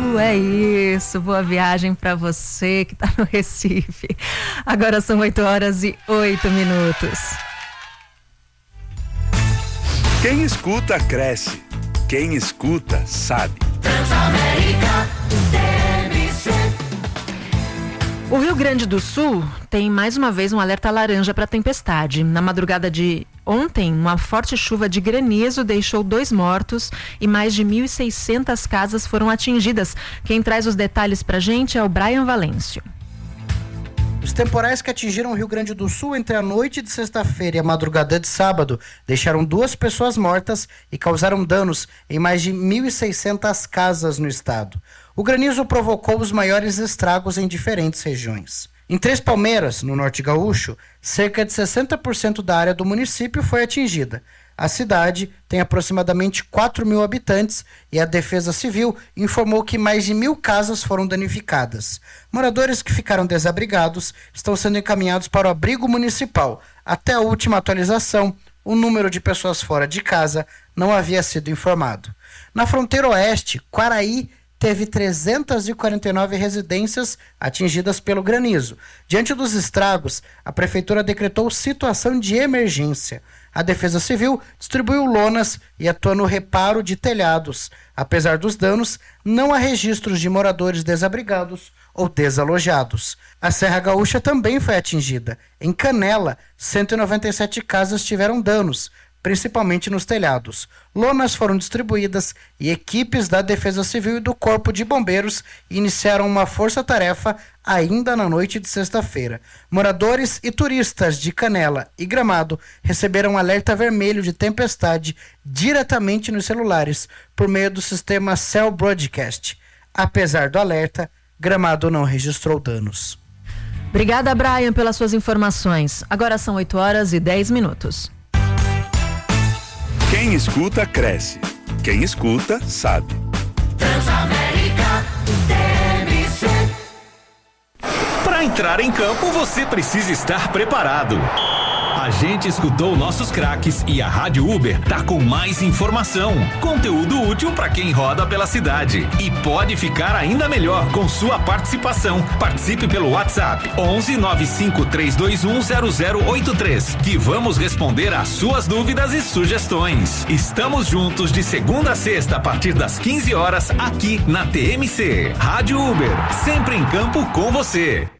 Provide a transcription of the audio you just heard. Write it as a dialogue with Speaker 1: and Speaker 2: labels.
Speaker 1: É isso, boa viagem para você que tá no Recife. Agora são 8h08.
Speaker 2: Quem escuta, cresce. Quem escuta, sabe.
Speaker 3: Transamérica, TMC.
Speaker 1: O Rio Grande do Sul tem mais uma vez um alerta laranja para tempestade. Na madrugada de ontem, uma forte chuva de granizo deixou 2 mortos e mais de 1.600 casas foram atingidas. Quem traz os detalhes pra gente é o Brian Valêncio.
Speaker 4: Os temporais que atingiram o Rio Grande do Sul entre a noite de sexta-feira e a madrugada de sábado deixaram 2 pessoas mortas e causaram danos em mais de 1.600 casas no estado. O granizo provocou os maiores estragos em diferentes regiões. Em Três Palmeiras, no norte gaúcho, cerca de 60% da área do município foi atingida. A cidade tem aproximadamente 4.000 habitantes e a Defesa Civil informou que mais de 1.000 casas foram danificadas. Moradores que ficaram desabrigados estão sendo encaminhados para o abrigo municipal. Até a última atualização, o número de pessoas fora de casa não havia sido informado. Na fronteira oeste, Quaraí teve 349 residências atingidas pelo granizo. Diante dos estragos, a prefeitura decretou situação de emergência. A Defesa Civil distribuiu lonas e atua no reparo de telhados. Apesar dos danos, não há registros de moradores desabrigados ou desalojados. A Serra Gaúcha também foi atingida. Em Canela, 197 casas tiveram danos, principalmente nos telhados. Lonas foram distribuídas e equipes da Defesa Civil e do Corpo de Bombeiros iniciaram uma força-tarefa ainda na noite de sexta-feira. Moradores e turistas de Canela e Gramado receberam alerta vermelho de tempestade diretamente nos celulares por meio do sistema Cell Broadcast. Apesar do alerta, Gramado não registrou danos.
Speaker 1: Obrigada, Brian, pelas suas informações. Agora são 8h10.
Speaker 2: Quem escuta, cresce. Quem escuta, sabe.
Speaker 3: Transamérica, TMC.
Speaker 5: Para entrar em campo, você precisa estar preparado. A gente escutou nossos craques e a Rádio Uber tá com mais informação, conteúdo útil para quem roda pela cidade e pode ficar ainda melhor com sua participação. Participe pelo WhatsApp 11 95 321 0083 que vamos responder às suas dúvidas e sugestões. Estamos juntos de segunda a sexta a partir das 15 horas aqui na TMC. Rádio Uber, sempre em campo com você.